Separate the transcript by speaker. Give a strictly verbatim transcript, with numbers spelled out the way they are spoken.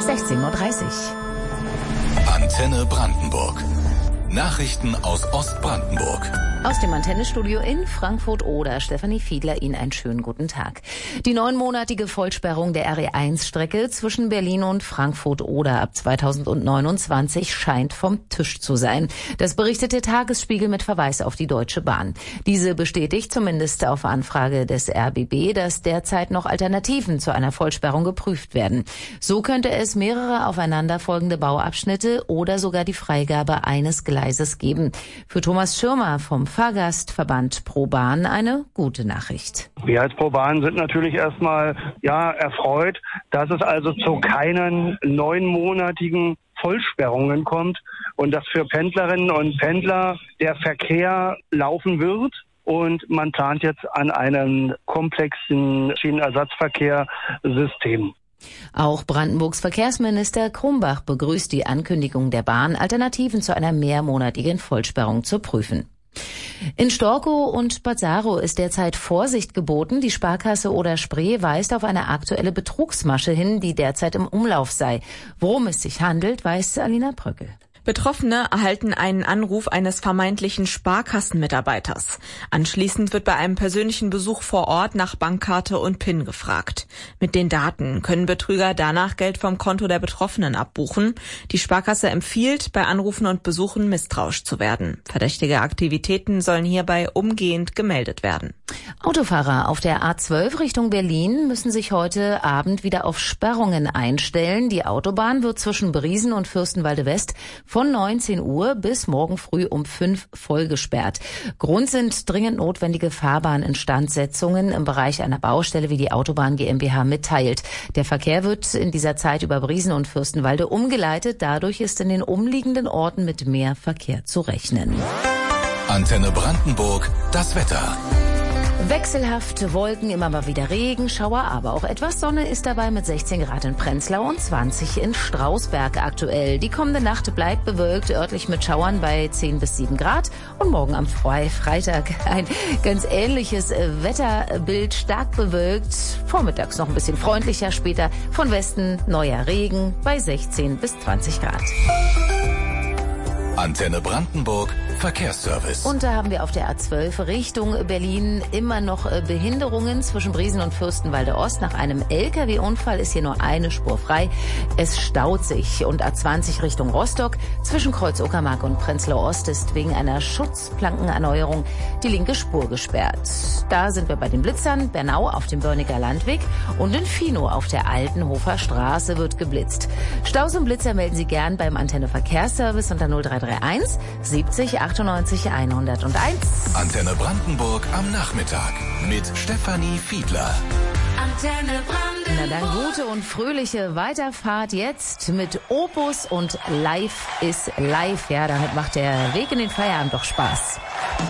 Speaker 1: sechzehn Uhr dreißig.
Speaker 2: Antenne Brandenburg. Nachrichten aus Ostbrandenburg.
Speaker 1: Aus dem Antennestudio in Frankfurt-Oder, Stefanie Fiedler, Ihnen einen schönen guten Tag. Die neunmonatige Vollsperrung der R E eins Strecke zwischen Berlin und Frankfurt-Oder ab zweitausendneunundzwanzig scheint vom Tisch zu sein. Das berichtet der Tagesspiegel mit Verweis auf die Deutsche Bahn. Diese bestätigt zumindest auf Anfrage des R B B, dass derzeit noch Alternativen zu einer Vollsperrung geprüft werden. So könnte es mehrere aufeinanderfolgende Bauabschnitte oder sogar die Freigabe eines Gleises geben. Für Thomas Schirmer vom Fahrgastverband ProBahn eine gute Nachricht.
Speaker 3: Wir als ProBahn sind natürlich erstmal ja erfreut, dass es also zu keinen neunmonatigen Vollsperrungen kommt und dass für Pendlerinnen und Pendler der Verkehr laufen wird. Und man plant jetzt an einem komplexen Schienenersatzverkehrssystem.
Speaker 1: Auch Brandenburgs Verkehrsminister Krumbach begrüßt die Ankündigung der Bahn, Alternativen zu einer mehrmonatigen Vollsperrung zu prüfen. In Storkow und Bad Saro ist derzeit Vorsicht geboten. Die Sparkasse Oder-Spree weist auf eine aktuelle Betrugsmasche hin, die derzeit im Umlauf sei. Worum es sich handelt, weiß Alina Bröckel.
Speaker 4: Betroffene erhalten einen Anruf eines vermeintlichen Sparkassenmitarbeiters. Anschließend wird bei einem persönlichen Besuch vor Ort nach Bankkarte und PIN gefragt. Mit den Daten können Betrüger danach Geld vom Konto der Betroffenen abbuchen. Die Sparkasse empfiehlt, bei Anrufen und Besuchen misstrauisch zu werden. Verdächtige Aktivitäten sollen hierbei umgehend gemeldet werden.
Speaker 1: Autofahrer auf der A zwölf Richtung Berlin müssen sich heute Abend wieder auf Sperrungen einstellen. Die Autobahn wird zwischen Briesen und Fürstenwalde West von neunzehn Uhr bis morgen früh um fünf voll gesperrt. Grund sind dringend notwendige Fahrbahninstandsetzungen im Bereich einer Baustelle, wie die Autobahn GmbH mitteilt. Der Verkehr wird in dieser Zeit über Briesen und Fürstenwalde umgeleitet. Dadurch ist in den umliegenden Orten mit mehr Verkehr zu rechnen.
Speaker 2: Antenne Brandenburg, das Wetter.
Speaker 1: Wechselhaft Wolken, immer mal wieder Regenschauer, aber auch etwas Sonne ist dabei mit sechzehn Grad in Prenzlau und zwanzig in Strausberg aktuell. Die kommende Nacht bleibt bewölkt, örtlich mit Schauern bei zehn bis sieben Grad. Und morgen am Freitag ein ganz ähnliches Wetterbild, stark bewölkt. Vormittags noch ein bisschen freundlicher, später von Westen neuer Regen bei sechzehn bis zwanzig Grad.
Speaker 2: Antenne Brandenburg, Verkehrsservice.
Speaker 1: Und da haben wir auf der A zwölf Richtung Berlin immer noch Behinderungen zwischen Briesen und Fürstenwalde Ost. Nach einem L K W-Unfall ist hier nur eine Spur frei. Es staut sich. Und A zwanzig Richtung Rostock zwischen Kreuz Uckermark und Prenzlau Ost ist wegen einer Schutzplankenerneuerung die linke Spur gesperrt. Da sind wir bei den Blitzern. Bernau auf dem Börniger Landweg und in Finow auf der Altenhofer Straße wird geblitzt. Staus und Blitzer melden Sie gern beim Antenne Verkehrsservice unter null drei drei eins siebzig achtundneunzig hunderteins.
Speaker 2: Antenne Brandenburg am Nachmittag mit Stefanie Fiedler.
Speaker 1: Antenne Brandenburg. Na dann gute und fröhliche Weiterfahrt jetzt mit Opus und Live ist live. Ja, damit macht der Weg in den Feierabend doch Spaß.